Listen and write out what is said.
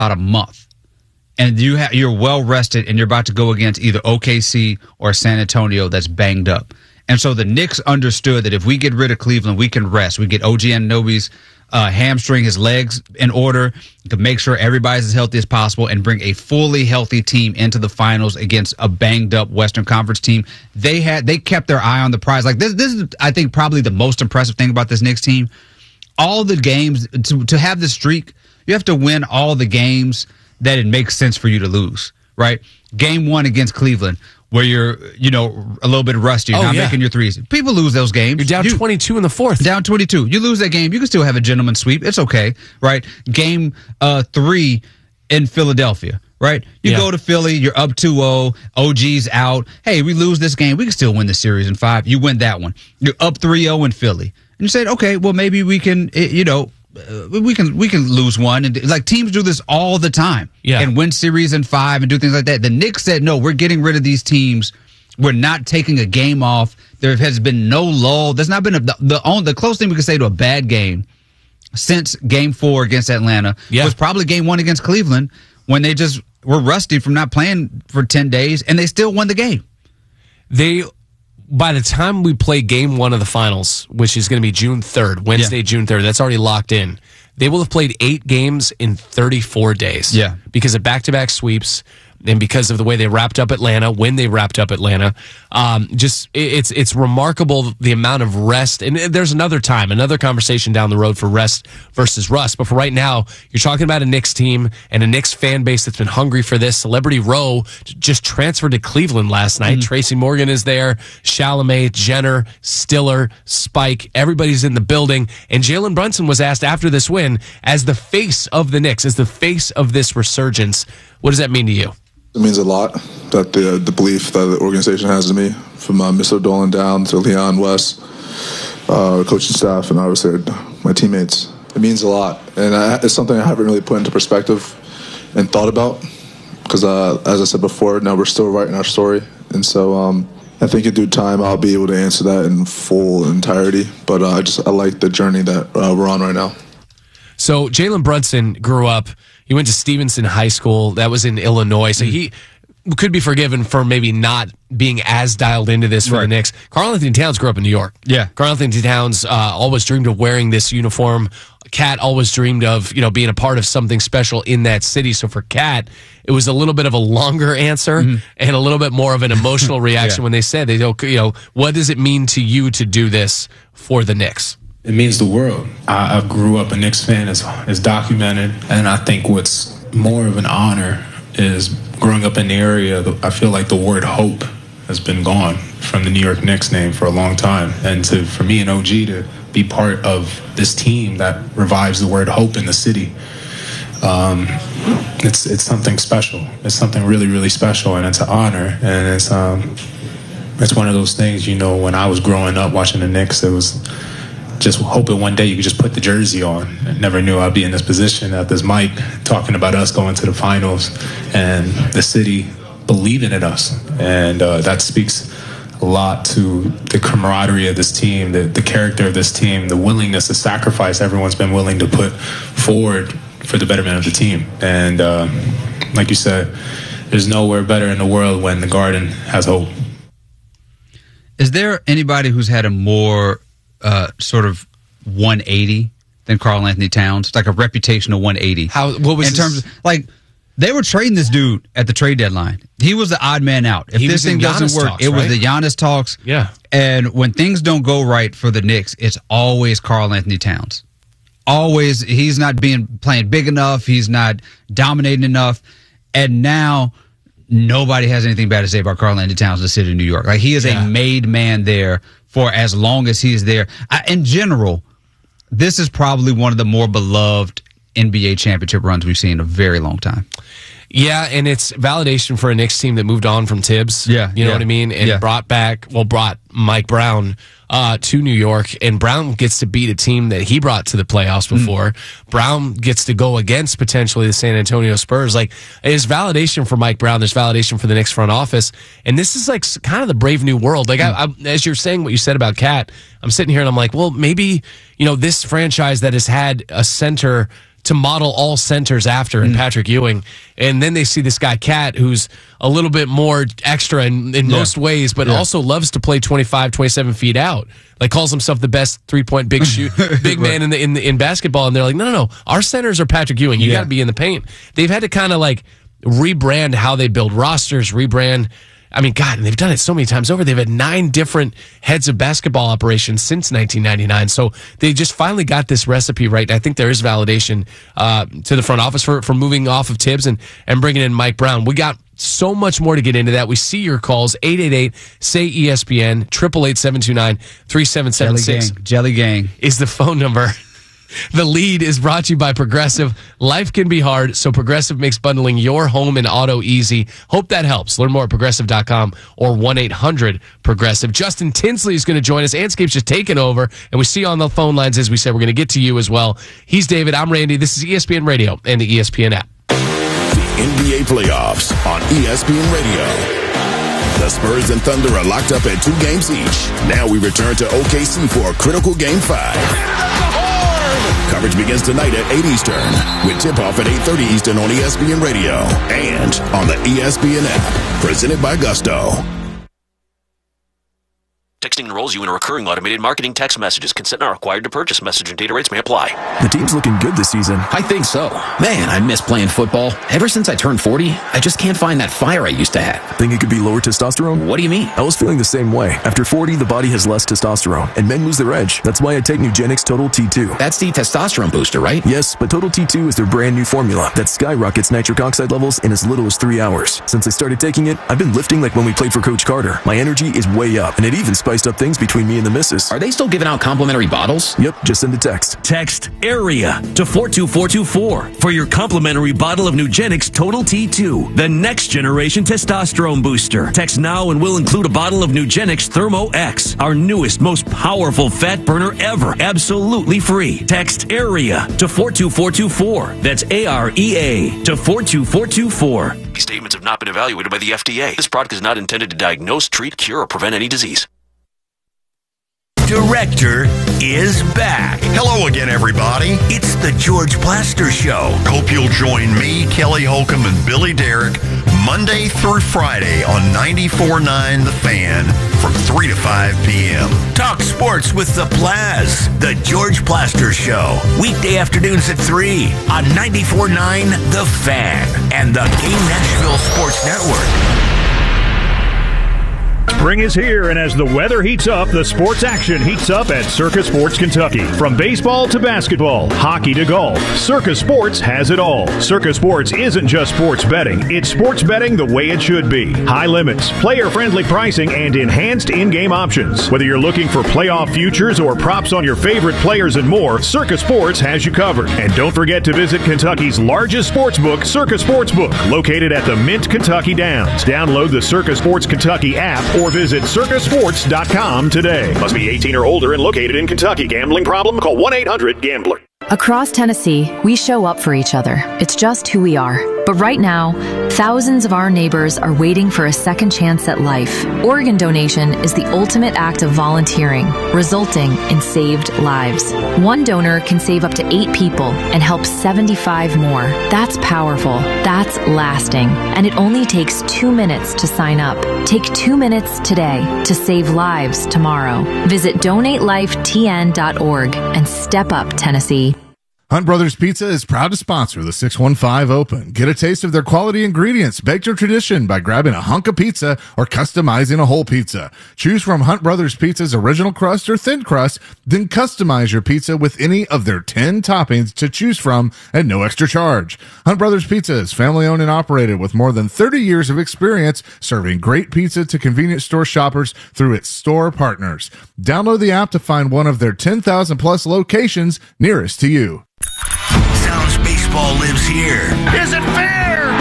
about a month. And you're well rested, and you're about to go against either OKC or San Antonio that's banged up. And so the Knicks understood that if we get rid of Cleveland, we can rest. We get OG Anunoby's hamstring, his legs in order to make sure everybody's as healthy as possible and bring a fully healthy team into the finals against a banged up Western Conference team. They kept their eye on the prize. Like this is, I think, probably the most impressive thing about this Knicks team. All the games to have this streak, you have to win all the games that it makes sense for you to lose, right? Game 1 against Cleveland, where you're, a little bit rusty, you're not making your threes. People lose those games. You're down 22 in the fourth. Down 22. You lose that game, you can still have a gentleman's sweep. It's okay, right? Game 3 in Philadelphia, right? You go to Philly, you're up 2-0, OG's out. Hey, we lose this game, we can still win the series in 5. You win that one. You're up 3-0 in Philly. And you said, okay, well, maybe we can, we can lose one, and like teams do this all the time, and win series in 5 and do things like that. The Knicks said, no, we're getting rid of these teams. We're not taking a game off. There has been no lull. There's not been the closest thing we can say to a bad game since Game 4 against Atlanta was probably Game 1 against Cleveland, when they just were rusty from not playing for 10 days, and they still won the game. By the time we play Game 1 of the finals, which is going to be June 3rd, Wednesday, June 3rd, that's already locked in. They will have played 8 games in 34 days. Yeah. Because of back-to-back sweeps and because of the way they wrapped up Atlanta, when they wrapped up Atlanta. It's remarkable the amount of rest. And there's another conversation down the road for rest versus rust. But for right now, you're talking about a Knicks team and a Knicks fan base that's been hungry for this. Celebrity Row just transferred to Cleveland last night. Tracy Morgan is there, Chalamet, Jenner, Stiller, Spike. Everybody's in the building. And Jalen Brunson was asked after this win, as the face of the Knicks, as the face of this resurgence, what does that mean to you? It means a lot that the belief that the organization has in me, from Mr. Dolan down to Leon, Wes, coaching staff, and obviously my teammates. It means a lot, and it's something I haven't really put into perspective and thought about, because as I said before, now we're still writing our story, and so I think in due time I'll be able to answer that in full entirety. But I like the journey that we're on right now. So Jalen Brunson grew up. He went to Stevenson High School. That was in Illinois. So he could be forgiven for maybe not being as dialed into this for the Knicks. Karl-Anthony Towns grew up in New York. Yeah. Karl-Anthony Towns always dreamed of wearing this uniform. Cat always dreamed of, being a part of something special in that city. So for Cat, it was a little bit of a longer answer and a little bit more of an emotional reaction when they said, what does it mean to you to do this for the Knicks? It means the world. I grew up a Knicks fan, as documented, and I think what's more of an honor is growing up in the area. I feel like the word hope has been gone from the New York Knicks name for a long time, and for me and OG to be part of this team that revives the word hope in the city, it's something special. It's something really, really special, and it's an honor, and it's one of those things. When I was growing up watching the Knicks, it was just hoping one day you could just put the jersey on. I never knew I'd be in this position at this mic talking about us going to the finals and the city believing in us. And that speaks a lot to the camaraderie of this team, the character of this team, the willingness to sacrifice everyone's been willing to put forward for the betterment of the team. And like you said, there's nowhere better in the world when the Garden has hope. Is there anybody who's had a more sort of 180 than Karl-Anthony Towns? Like a reputation of 180. What was in terms of, like, they were trading this dude at the trade deadline. He was the odd man out. If this thing doesn't work, it was the Giannis talks. Yeah. And when things don't go right for the Knicks, it's always Karl-Anthony Towns. Always, he's not playing big enough. He's not dominating enough. And now nobody has anything bad to say about Karl-Anthony Towns in the city of New York. Like, he is a made man there for as long as he's there. In general, this is probably one of the more beloved NBA championship runs we've seen in a very long time. Yeah, and it's validation for a Knicks team that moved on from Tibbs. Yeah. You know what I mean? And brought Mike Brown to New York, and Brown gets to beat a team that he brought to the playoffs before. Brown gets to go against potentially the San Antonio Spurs. Like, there's validation for Mike Brown. There's validation for the Knicks front office. And this is like kind of the brave new world. Like, I, as you're saying what you said about Cat, I'm sitting here and I'm like, well, maybe, this franchise that has had a center to model all centers after in Patrick Ewing. And then they see this guy, Cat, who's a little bit more extra in most ways, but also loves to play 25, 27 feet out. Like, calls himself the best 3-point big man in basketball. And they're like, no. Our centers are Patrick Ewing. You got to be in the paint. They've had to kind of like rebrand how they build rosters, and they've done it so many times over. They've had 9 different heads of basketball operations since 1999. So they just finally got this recipe right. And I think there is validation to the front office for moving off of Tibbs and bringing in Mike Brown. We got so much more to get into that. We see your calls. 888-SAY-ESPN, 888-729-3776. Jelly Gang is the phone number. The lead is brought to you by Progressive. Life can be hard, so Progressive makes bundling your home and auto easy. Hope that helps. Learn more at Progressive.com or 1-800-PROGRESSIVE. Justin Tinsley is going to join us. Anscape's just taken over, and we see you on the phone lines, as we said. We're going to get to you as well. He's David. I'm Randy. This is ESPN Radio and the ESPN app. The NBA playoffs on ESPN Radio. The Spurs and Thunder are locked up at 2 games each. Now we return to OKC for a critical Game 5. Coverage begins tonight at 8 Eastern with tip-off at 8:30 Eastern on ESPN Radio and on the ESPN app. Presented by Gusto. Texting enrolls you in a recurring automated marketing text messages. Consent not required to purchase. Message and data rates may apply. The team's looking good this season. I think so. Man, I miss playing football. Ever since I turned 40, I just can't find that fire I used to have. Think it could be lower testosterone? What do you mean? I was feeling the same way. After 40, the body has less testosterone, and men lose their edge. That's why I take Nugenix Total T2. That's the testosterone booster, right? Yes, but Total T2 is their brand new formula that skyrockets nitric oxide levels in as little as 3 hours. Since I started taking it, I've been lifting like when we played for Coach Carter. My energy is way up, and it even spiced up things between me and the missus. Are they still giving out complimentary bottles? Yep, just send a text. Text AREA to 42424 for your complimentary bottle of Nugenix Total T2, the next generation testosterone booster. Text now and we'll include a bottle of Nugenix Thermo X, our newest, most powerful fat burner ever, absolutely free. Text AREA to 42424. That's AREA to 42424. These statements have not been evaluated by the FDA. This product is not intended to diagnose, treat, cure, or prevent any disease. Director is back. Hello again, everybody. It's the George Plaster Show. Hope you'll join me, Kelly Holcomb, and Billy Derrick Monday through Friday on 94.9 The Fan from 3 to 5 p.m. Talk sports with the Plaz. The George Plaster Show. Weekday afternoons at 3 on 94.9 The Fan and the Game Nashville Sports Network. Spring is here, and as the weather heats up, the sports action heats up at Circa Sports Kentucky. From baseball to basketball, hockey to golf, Circa Sports has it all. Circa Sports isn't just sports betting. It's sports betting the way it should be. High limits, player-friendly pricing, and enhanced in-game options. Whether you're looking for playoff futures or props on your favorite players and more, Circa Sports has you covered. And don't forget to visit Kentucky's largest sportsbook, Circa Sportsbook, located at the Mint Kentucky Downs. Download the Circa Sports Kentucky app or visit circasports.com today. Must be 18 or older and located in Kentucky. Gambling problem? Call 1-800-GAMBLER. Across Tennessee, we show up for each other. It's just who we are. But right now, thousands of our neighbors are waiting for a second chance at life. Organ donation is the ultimate act of volunteering, resulting in saved lives. One donor can save up to 8 people and help 75 more. That's powerful. That's lasting. And it only takes 2 minutes to sign up. Take 2 minutes today to save lives tomorrow. Visit donatelifetn.org and step up, Tennessee. Hunt Brothers Pizza is proud to sponsor the 615 Open. Get a taste of their quality ingredients, baked to tradition by grabbing a hunk of pizza or customizing a whole pizza. Choose from Hunt Brothers Pizza's original crust or thin crust, then customize your pizza with any of their 10 toppings to choose from at no extra charge. Hunt Brothers Pizza is family owned and operated with more than 30 years of experience serving great pizza to convenience store shoppers through its store partners. Download the app to find one of their 10,000 plus locations nearest to you. Sounds baseball lives here. Is it fair?